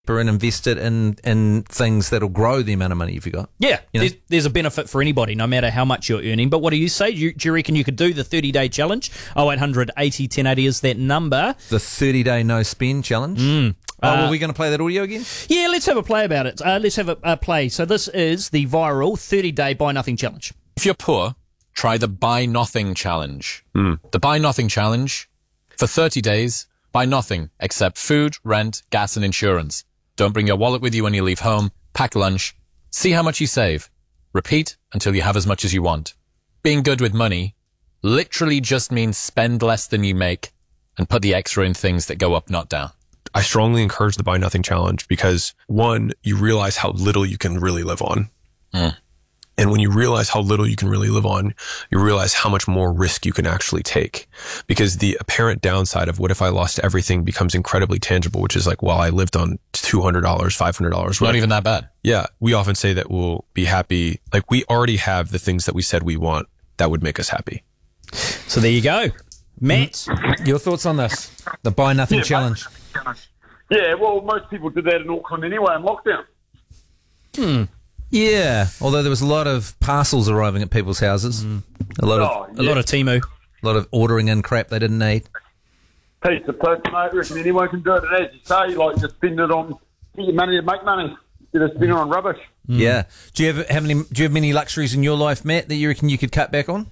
and invest it in things that'll grow the amount of money you've got. Yeah, You know? there's a benefit for anybody, no matter how much you're earning. But what do you say? Do you reckon you could do the 30-day challenge? 0800 80 1080 is that number. The 30-day no spend challenge. Are we going to play that audio again? Yeah, let's have a play about it. Let's have a play. So this is the viral 30-day buy nothing challenge. If you're poor, try the Buy Nothing Challenge. The Buy Nothing Challenge, for 30 days, buy nothing except food, rent, gas and insurance. Don't bring your wallet with you when you leave home. Pack lunch. See how much you save. Repeat until you have as much as you want. Being good with money literally just means spend less than you make and put the extra in things that go up, not down. I strongly encourage the Buy Nothing Challenge because, one, you realize how little you can really live on. And when you realize how little you can really live on, you realize how much more risk you can actually take. Because the apparent downside of what if I lost everything becomes incredibly tangible, which is like, well, I lived on $200, $500. Not even that bad. Yeah. We often say that we'll be happy. Like, we already have the things that we said we want that would make us happy. So there you go. Matt? Your thoughts on this? The buy nothing challenge. Yeah, well, most people did that in Auckland anyway in lockdown. Yeah, although there was a lot of parcels arriving at people's houses. A lot of Temu. a lot of ordering in crap they didn't need. Piece of piss, mate. I reckon anyone can do it. And as you say, like, just spend it on, get your money to make money. You just spend it on rubbish. Yeah. Do you have many luxuries in your life, Matt, that you reckon you could cut back on?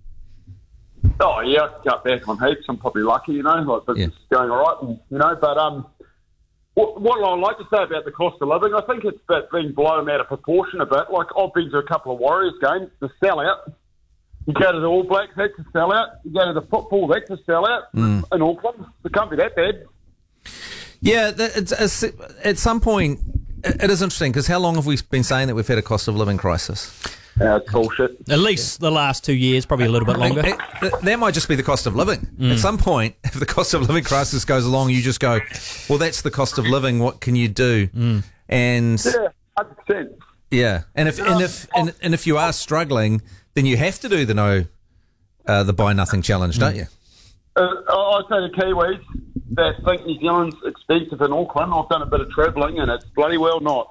Oh, yeah, I can cut back on heaps. I'm probably lucky, you know, like business is going all right, and, you know, but what I like to say about the cost of living, I think it's been blown out of proportion a bit. Like, I've been to a couple of Warriors games, the sellout. You go to the All Blacks, that's a sellout. You go to the football, that's a sellout in Auckland. It can't be that bad. Yeah, at some point, it is interesting, because how long have we been saying that we've had a cost of living crisis? It's bullshit. At least the last 2 years, probably a little bit longer. That might just be the cost of living. At some point, if the cost of living crisis goes along, you just go, well, that's the cost of living. What can you do? And Yeah, 100%. yeah, and if you are struggling, then you have to do the buy nothing challenge, don't you? I say to Kiwis that think New Zealand's expensive in Auckland. I've done a bit of travelling, and it's bloody well not.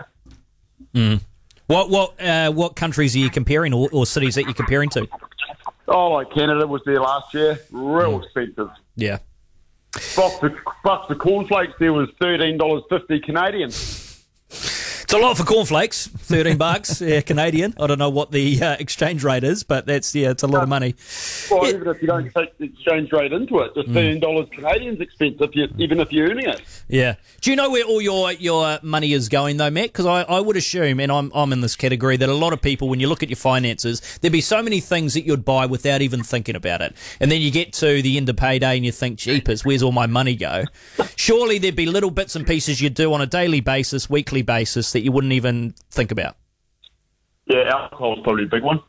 What countries are you comparing, or cities that you're comparing to? Oh, like Canada was there last year. Real expensive. Yeah. Box of cornflakes there was $13.50 Canadian. It's a lot for cornflakes, $13 Canadian. I don't know what the exchange rate is, but it's a lot of money. Well, even if you don't take the exchange rate into it, just $13 Canadian's expensive, even if you're earning it. Yeah. Do you know where all your money is going, though, Matt? Because I would assume, and I'm in this category, that a lot of people, when you look at your finances, there'd be so many things that you'd buy without even thinking about it. And then you get to the end of payday and you think, jeepers, where's all my money go? Surely there'd be little bits and pieces you'd do on a daily basis, weekly basis, that you wouldn't even think about. Yeah, alcohol's probably a big one.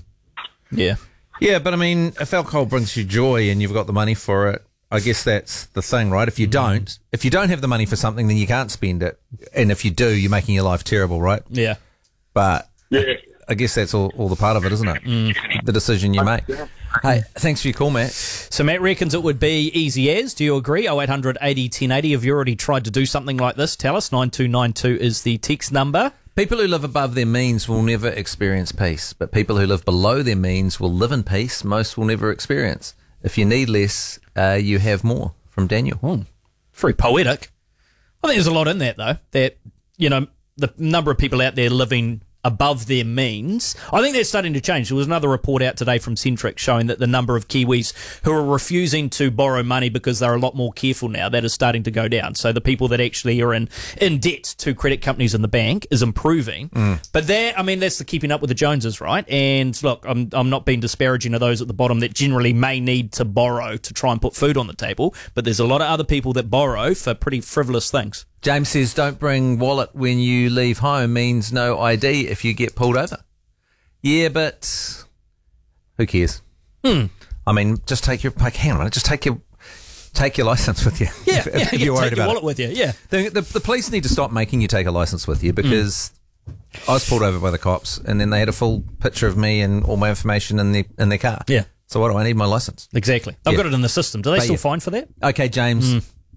Yeah. Yeah, but I mean, if alcohol brings you joy and you've got the money for it, I guess that's the thing, right? If you don't have the money for something, then you can't spend it. And if you do, you're making your life terrible, right? Yeah. But Yeah. I guess that's all the part of it, isn't it? The decision you make. Hey, thanks for your call, Matt. So Matt reckons it would be easy as. Do you agree? 0800 80 1080. Have you already tried to do something like this? Tell us. 9292 is the text number. People who live above their means will never experience peace, but people who live below their means will live in peace. Most will never experience. If you need less, you have more. From Daniel. Very poetic. I think there's a lot in that, though. That, the number of people out there living above their means. I think that's starting to change. There was another report out today from Centric showing that the number of Kiwis who are refusing to borrow money because they're a lot more careful now, that is starting to go down. So the people that actually are in debt to credit companies and the bank is improving. But that's the keeping up with the Joneses, right? And look, I'm not being disparaging of those at the bottom that generally may need to borrow to try and put food on the table, but there's a lot of other people that borrow for pretty frivolous things. James says, don't bring wallet when you leave home means no ID if you get pulled over. Yeah, but who cares? I mean, just take your take your license with you. Yeah, if you're worried take your about wallet it. with you. Yeah, the police need to stop making you take a license with you, because I was pulled over by the cops and then they had a full picture of me and all my information in their car. Yeah. So what do I need my license? Exactly. I've got it in the system. Do they still fine for that? Okay, James.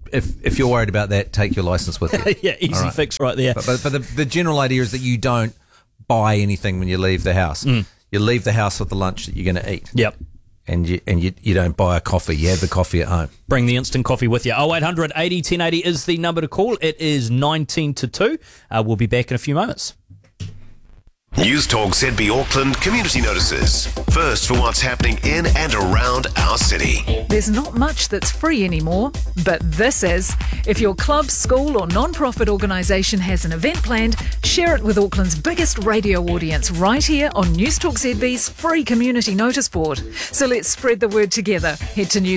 if you're worried about that, take your license with you. Yeah, easy All right. fix right there. But the general idea is that you don't buy anything when you leave the house. You leave the house with the lunch that you're going to eat. Yep. And you don't buy a coffee. You have the coffee at home. Bring the instant coffee with you. 0800 80 1080 is the number to call. It is 19 to 2. We'll be back in a few moments. News Talk ZB Auckland community notices. First for what's happening in and around our city. There's not much that's free anymore, but this is. If your club, school or non-profit organisation has an event planned, share it with Auckland's biggest radio audience right here on News Talk ZB's free community notice board. So let's spread the word together. Head to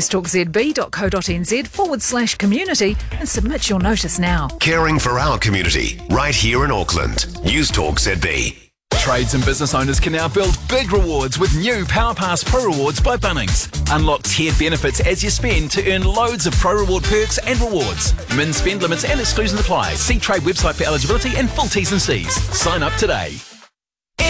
newstalkzb.co.nz/community and submit your notice now. Caring for our community right here in Auckland. News Talk ZB. Trades and business owners can now build big rewards with new PowerPass Pro Rewards by Bunnings. Unlock tiered benefits as you spend to earn loads of Pro Reward perks and rewards. Min spend limits and exclusions apply. See Trade website for eligibility and full T's and C's. Sign up today.